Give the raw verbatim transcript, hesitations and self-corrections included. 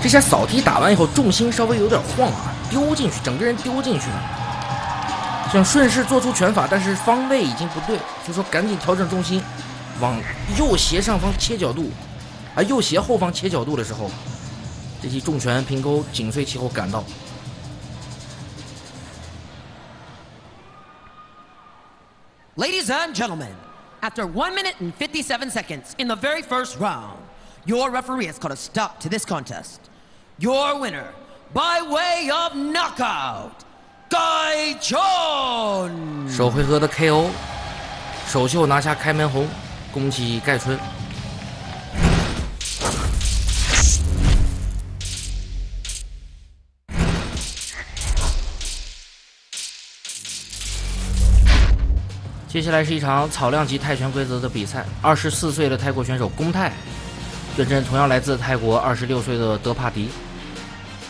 这下扫踢打完以后，重心稍微有点晃啊，丢进去，整个人丢进去了。想顺势做出拳法，但是方位已经不对，所以说赶紧调整重心，往右斜上方切角度，啊，右斜后方切角度的时候，这记重拳平勾紧随其后赶到。 Ladies and gentlemen, after one minute and fifty-seven seconds in the very first round, your referee has called a stop to this contest. Your winner, by way of knockout, Gai Chun. 首回合的 K O， 首秀拿下开门红，恭喜盖春。接下来是一场草量级泰拳规则的比赛。二十四岁的泰国选手龚泰对阵同样来自泰国二十六岁的德帕迪。